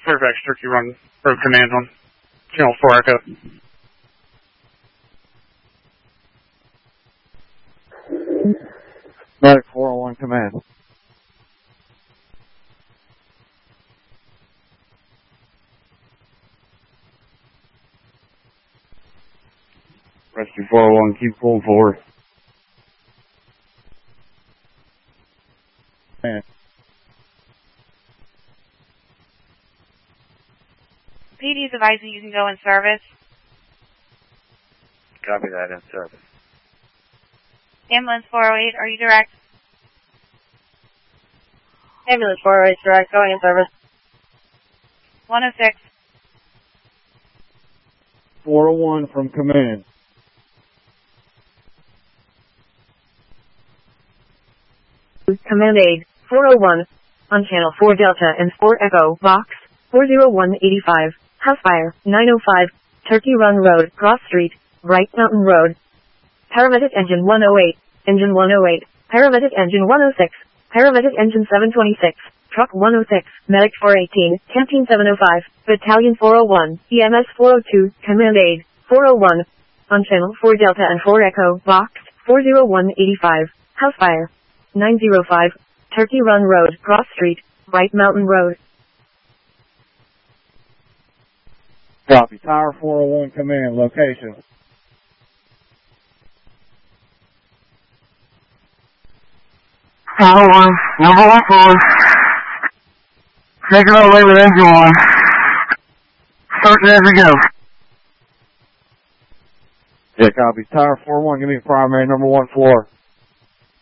Fairfax Turkey Run Road Command on Channel 4 Echo. Medic 401 Command. Rescue 401, keep pulling forward. Man. PD's advising you can go in service. Copy that, in service. Ambulance 408, are you direct? Ambulance 408 direct, going in service. 106. 401 from command. Command aid, 401, on channel 4 Delta and 4 Echo, box, 40185, house fire, 905, Turkey Run Road, Cross Street, Bright Mountain Road. Paramedic engine 108, engine 108, paramedic engine 106, paramedic engine 726, truck 106, medic 418, canteen 705, battalion 401, EMS 402, command aid, 401, on channel 4 Delta and 4 Echo, box, 40185, house fire, 905, Turkey Run Road, Cross Street, Bright Mountain Road. Copy. Tower 401 command, location. Tower 1, number 14. Take it all away with engine 1. Start it as we go. Yeah, copy. Tower 401, give me primary number 1 floor.